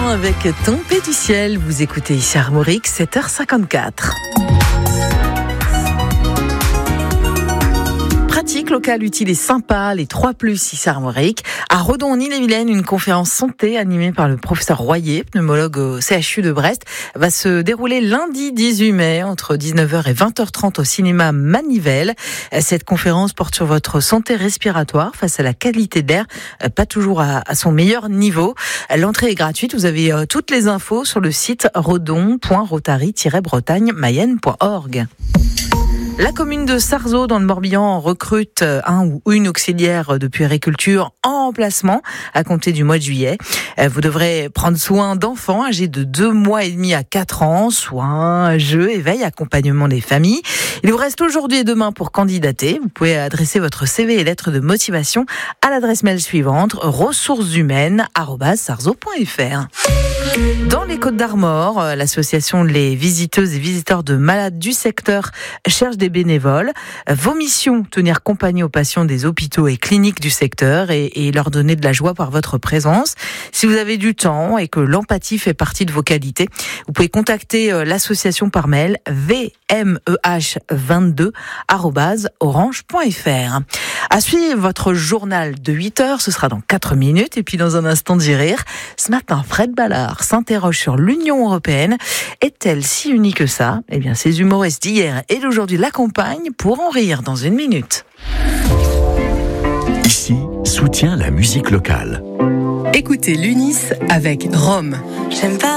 matin avec Tombé du ciel. Vous écoutez ici Armorique, 7h54. Pratique locale utile et sympa, les 3+, ici Armorique. À Redon, en Ille-et-Vilaine, une conférence santé animée par le professeur Royer, pneumologue au CHU de Brest, va se dérouler lundi 18 mai entre 19h et 20h30 au cinéma Manivelle. Cette conférence porte sur votre santé respiratoire face à la qualité de l'air, pas toujours à son meilleur niveau. L'entrée est gratuite. Vous avez toutes les infos sur le site redon.rotary-bretagne-mayenne.org. La commune de Sarzeau, dans le Morbihan, recrute un ou une auxiliaire de puériculture en remplacement à compter du mois de juillet. Vous devrez prendre soin d'enfants âgés de 2 mois et demi à 4 ans, soins, jeux, éveil, accompagnement des familles. Il vous reste aujourd'hui et demain pour candidater. Vous pouvez adresser votre CV et lettre de motivation à l'adresse mail suivante, ressourceshumaines@sarzeau.fr. Dans les Côtes-d'Armor, l'association Les Visiteuses et Visiteurs de Malades du secteur cherche des bénévoles. Vos missions, tenir compagnie aux patients des hôpitaux et cliniques du secteur et leur donner de la joie par votre présence. Si vous avez du temps et que l'empathie fait partie de vos qualités, vous pouvez contacter l'association par mail vmeh22@orange.fr. À suivre votre journal de 8h, ce sera dans 4 minutes. Et puis dans un instant d'y rire, ce matin, Fred Ballard s'interroge sur l'Union européenne. Est-elle si unie que ça ? Eh bien, ces humoristes d'hier et d'aujourd'hui l'accompagnent pour en rire dans 1 minute. Ici, soutient la musique locale. Écoutez l'UNIS avec Rome. J'aime pas